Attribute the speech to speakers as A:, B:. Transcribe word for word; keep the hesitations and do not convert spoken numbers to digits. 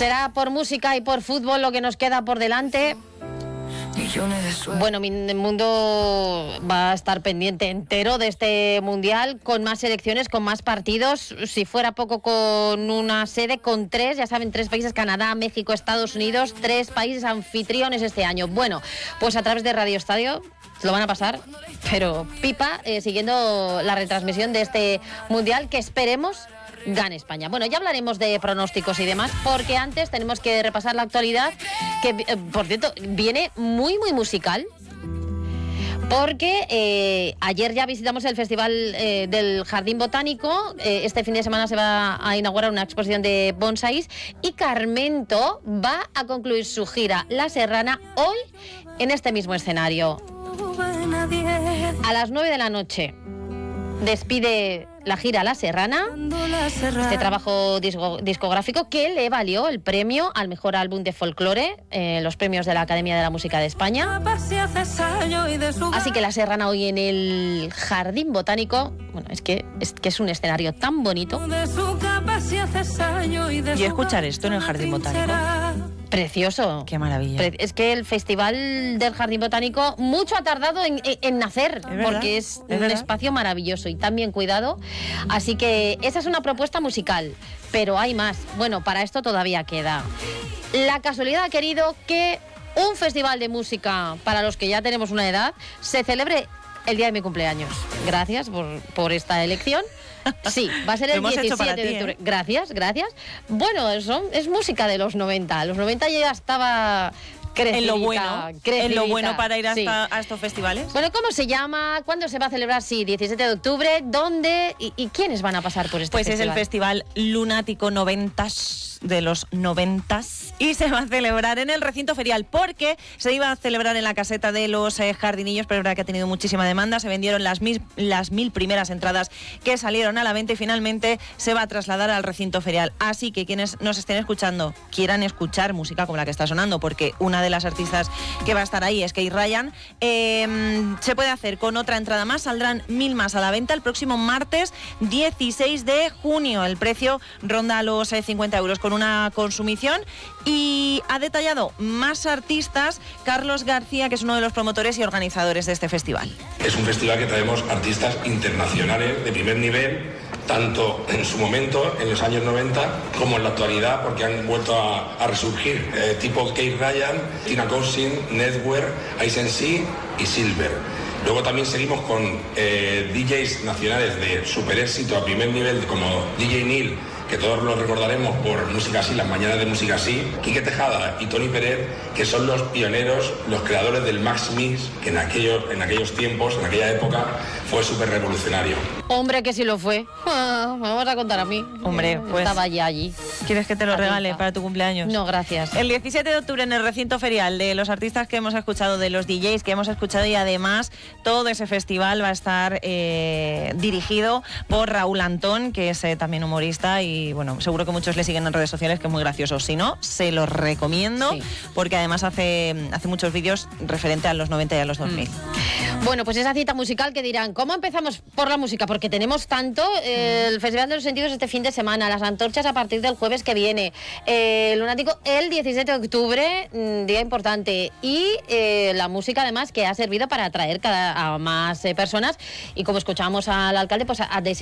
A: Será por música y por fútbol lo que nos queda por delante. Bueno, mi mundo va a estar pendiente entero de este mundial, con más selecciones, con más partidos. Si fuera poco, con una sede, con tres, ya saben, tres países: Canadá, México, Estados Unidos, tres países anfitriones este año. Bueno, pues a través de Radio Estadio lo van a pasar, pero pipa, eh, siguiendo la retransmisión de este mundial, que esperemos gane España. Bueno, ya hablaremos de pronósticos y demás, porque antes tenemos que repasar la actualidad, que, eh, por cierto, viene muy, muy musical. Porque eh, ayer ya visitamos el Festival eh, del Jardín Botánico. Eh, este fin de semana se va a inaugurar una exposición de bonsáis y Carmento va a concluir su gira La Serrana hoy en este mismo escenario. A las nueve de la noche despide la gira La Serrana, este trabajo disco, discográfico que le valió el premio al mejor álbum de folclore, eh, los premios de la Academia de la Música de España. Así que La Serrana hoy en el Jardín Botánico. Bueno, es que es, que es un escenario tan bonito.
B: Y escuchar esto en el Jardín Botánico,
A: precioso.
B: Qué maravilla.
A: Es que el Festival del Jardín Botánico mucho ha tardado en, en, en nacer,
B: ¿Es
A: porque es,
B: ¿Es
A: un
B: verdad?
A: espacio maravilloso y tan bien cuidado. Así que esa es una propuesta musical, pero hay más. Bueno, para esto todavía queda. La casualidad ha querido que un festival de música para los que ya tenemos una edad se celebre el día de mi cumpleaños. Gracias por, por esta elección. Sí, va a ser el
B: Lo hemos hecho para
A: diecisiete de
B: ti,
A: octubre.
B: ¿eh?
A: Gracias, gracias. Bueno, son, es música de los noventa. Los noventa ya estaba crecidita.
B: En lo bueno,
A: crecidita.
B: en lo bueno para ir hasta,
A: Sí.
B: a estos festivales.
A: Bueno, ¿cómo se llama? ¿Cuándo se va a celebrar? Sí, diecisiete de octubre. ¿Dónde? ¿Y, y quiénes van a pasar por este
B: Pues
A: festival?
B: es el Festival Lunático noventas, de los noventas, y se va a celebrar en el recinto ferial, porque se iba a celebrar en la caseta de los eh, jardinillos, pero es verdad que ha tenido muchísima demanda. Se vendieron las mil, las mil primeras entradas que salieron a la venta y finalmente se va a trasladar al recinto ferial. Así que quienes nos estén escuchando, quieran escuchar música como la que está sonando, porque una de las artistas que va a estar ahí es Kate Ryan, eh, se puede hacer con otra entrada más. Saldrán mil más a la venta el próximo martes dieciséis de junio. El precio ronda los eh, cincuenta euros con una consumición, y ha detallado más artistas Carlos García, que es uno de los promotores y organizadores de este festival.
C: Es un festival que traemos artistas internacionales de primer nivel, tanto en su momento, en los años noventa, como en la actualidad, porque han vuelto a, a resurgir, eh, tipo Kate Ryan, Tina Cousin, Network, Ice and Sea y Silver. Luego también seguimos con eh, D Js nacionales de super éxito a primer nivel, como D J Neil, que todos los recordaremos por Música Así, las mañanas de Música Así, Quique Tejada y Tony Pérez, que son los pioneros, los creadores del Max Mix, que en aquellos, en aquellos tiempos, en aquella época, fue súper revolucionario.
A: Hombre, que sí lo fue. Ah, me vas a contar a mí.
B: Hombre, pues-
A: Estaba ya allí.
B: ¿Quieres que te lo
A: Atenta.
B: regale para tu cumpleaños?
A: No, gracias.
B: El diecisiete de octubre en el recinto ferial, de los artistas que hemos escuchado, de los D Js que hemos escuchado, y además todo ese festival va a estar eh, dirigido por Raúl Antón, que es eh, también humorista, y bueno, seguro que muchos le siguen en redes sociales, que es muy gracioso. Si no, se los recomiendo,
A: Sí.
B: porque además hace, hace muchos vídeos referente a los noventa y a los dos mil.
A: Mm. Bueno, pues esa cita musical que dirán, ¿cómo empezamos por la música? Porque tenemos tanto, eh, el Festival de los Sentidos este fin de semana, las antorchas a partir del jueves que viene, eh, el Lunático el diecisiete de octubre, mm, día importante, y eh, la música además que ha servido para atraer cada, a más eh, personas, y como escuchamos al alcalde, pues a, a